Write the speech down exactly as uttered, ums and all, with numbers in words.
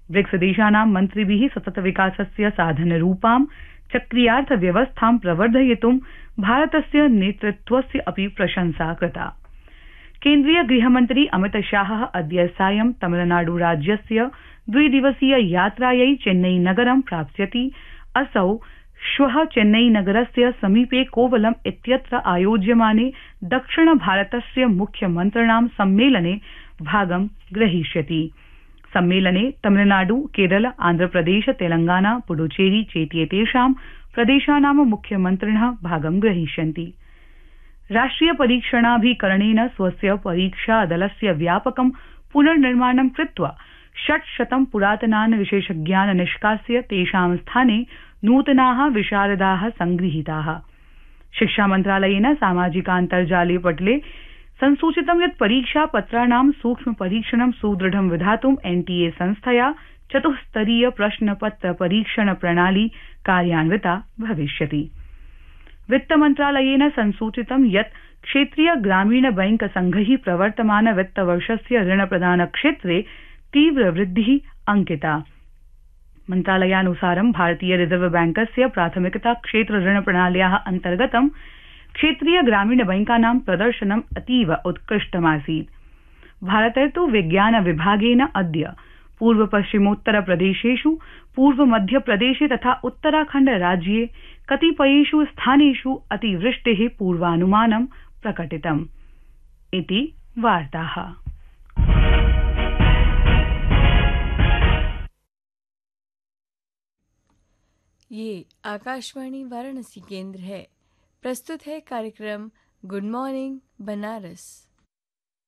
BRICS देशानां मन्त्रिभिः सतत विकासस्य साधनरूपां चक्रीयार्थव्यवस्थां प्रवर्धयितुं भारतस्य नेतृत्वस्य अपि प्रशंसा कृता। केन्द्रीय गृहमन्त्री अमित शाहः अद्य सायं तमिलनाडु राज्यस्य द्विदिवसीय यात्रायै चेन्नई नगरं प्राप्स्यति। असौ श्वः चेन्नई नगरस्य समीपे कोवलम इत्यत्र आयोज्यमाने दक्षिण भारतस्य मुख्यमन्त्रिणां सम्मेलने भागं ग्रहीष्यति। सम्मेलने तमिलनाडु, केरल, आन्ध्रप्रदेश, तेलंगाना, पुडुचेरी चेत्येतेषां प्रदेशानां मुख्यमन्त्रिणः भागं ग्रहीष्यन्ति। राष्ट्रिय परीक्षणाभिकरणेन स्वस्य परीक्षादलस्य व्यापकं पुनर्निर्माणं कृत्वा षट्शतं पुरातनान् विशेषज्ञान् निष्कास्य तेषां स्थाने नूतनाः विशारदाः संगृहीताः। शिक्षामन्त्रालयेन सामाजिकान्तर्जालीय पटले संसूचितं यत् परीक्षापत्राणां सूक्ष्म परीक्षणं सुदृढं विधातुं एनटीए संस्थया चतुस्तरीय प्रश्नपत्र परीक्षण प्रणाली कार्यान्विता भविष्यति। वित्तमन्त्रालयेन संसूचितं यत् क्षेत्रीय ग्रामीण बैंक संघैः प्रवर्तमान वित्तवर्षस्य ऋण प्रदान क्षेत्रे तीव्र वृद्धिः अंकिता। मन्त्रालयानुसारं भारतीय रिजर्व बैंकस्य प्राथमिकता क्षेत्र ऋण प्रणाल्याः अन्तर्गतं क्षेत्रीय ग्रामीण बैंकानां प्रदर्शनम् अतीव उत्कृष्टमासीत्। भारते तु विज्ञान विभागेन अद्य पूर्व पश्चिमोत्तर प्रदेशेषु, पूर्व मध्य प्रदेशे तथा उत्तराखण्ड राज्ये कतिपयेषु स्थानेषु अतिवृष्टेः पूर्वानुमानं प्रकटितम्। इति वार्ताः। ये आकाशवाणी वाराणसी केंद्र है। प्रस्तुत है कार्यक्रम गुड मॉर्निंग बनारस।